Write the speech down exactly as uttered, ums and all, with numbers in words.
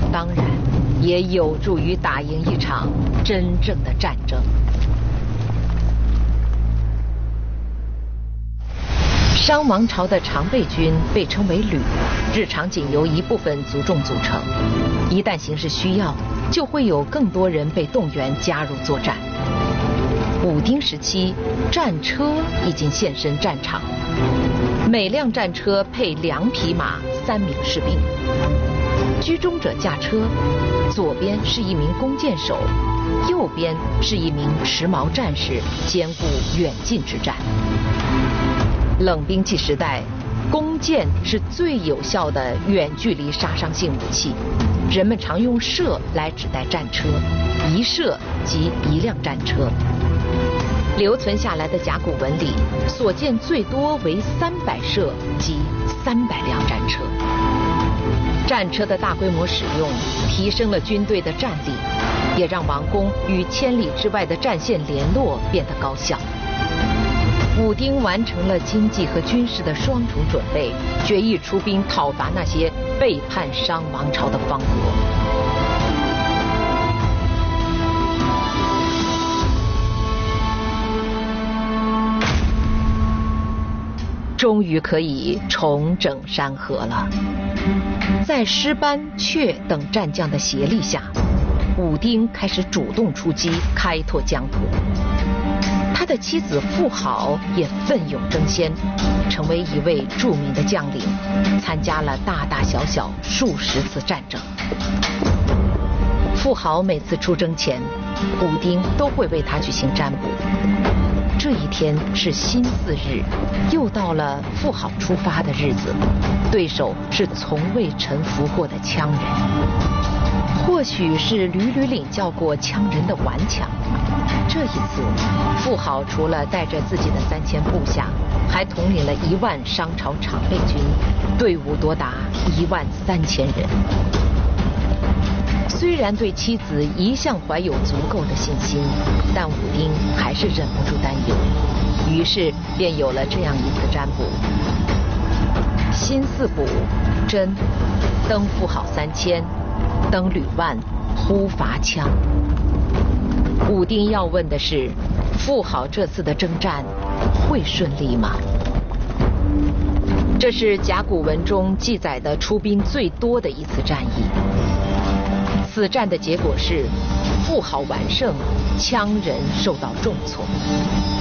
当然也有助于打赢一场真正的战争。商王朝的常备军被称为旅，日常仅由一部分族众组成，一旦形势需要，就会有更多人被动员加入作战。武丁时期，战车已经现身战场，每辆战车配两匹马、三名士兵。居中者驾车，左边是一名弓箭手，右边是一名持矛战士，兼顾远近之战。冷兵器时代，弓箭是最有效的远距离杀伤性武器，人们常用射来指代战车，一射即一辆战车。留存下来的甲骨文里，所见最多为三百射，即三百辆战车。战车的大规模使用，提升了军队的战力，也让王宫与千里之外的战线联络变得高效。武丁完成了经济和军事的双重准备，决意出兵讨伐那些背叛商王朝的方国。终于可以重整山河了。在师班、阙等战将的协力下，武丁开始主动出击，开拓疆土。他的妻子妇好也奋勇争先，成为一位著名的将领，参加了大大小小数十次战争。妇好每次出征前，武丁都会为他举行占卜。这一天是辛巳日，又到了妇好出发的日子，对手是从未臣服过的羌人。或许是屡屡领教过羌人的顽强，这一次妇好除了带着自己的三千部下，还统领了一万商朝常备军，队伍多达一万三千人。虽然对妻子一向怀有足够的信心，但武丁还是忍不住担忧，于是便有了这样一次占卜：辛巳卜，真，登妇好三千，登吕万，忽伐羌。武丁要问的是，妇好这次的征战会顺利吗？这是甲骨文中记载的出兵最多的一次战役。此战的结果是，妇好完胜，羌人受到重挫。